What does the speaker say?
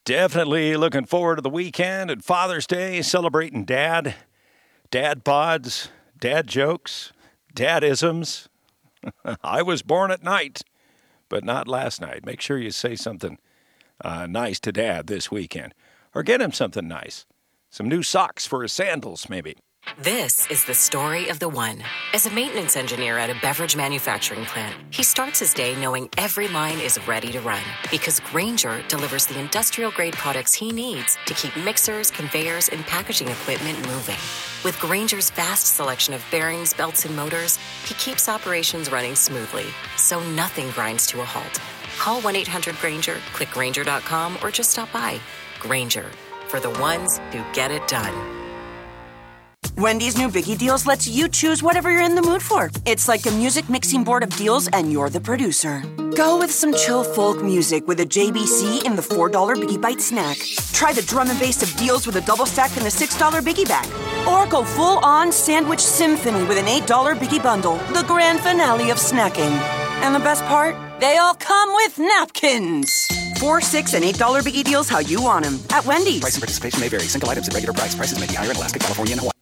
Definitely looking forward to the weekend and Father's Day, celebrating dad pods, dad jokes, dadisms. I was born at night, but not last night. Make sure you say something nice to Dad this weekend. Or get him something nice. Some new socks for his sandals, maybe. This is the story of the one. As a maintenance engineer at a beverage manufacturing plant, he starts his day knowing every line is ready to run because Grainger delivers the industrial-grade products he needs to keep mixers, conveyors, and packaging equipment moving. With Grainger's vast selection of bearings, belts, and motors, he keeps operations running smoothly, so nothing grinds to a halt. Call 1-800-GRAINGER, click Grainger.com, or just stop by. Grainger, for the ones who get it done. Wendy's new Biggie Deals lets you choose whatever you're in the mood for. It's like a music mixing board of deals, and you're the producer. Go with some chill folk music with a JBC in the $4 Biggie Bite snack. Try the drum and bass of deals with a double stack in the $6 Biggie bag. Or go full-on sandwich symphony with an $8 Biggie bundle, the grand finale of snacking. And the best part? They all come with napkins. $4, $6, and $8 Biggie Deals how you want them at Wendy's. Price and participation may vary. Single items at regular price. Prices may be higher in Alaska, California, and Hawaii.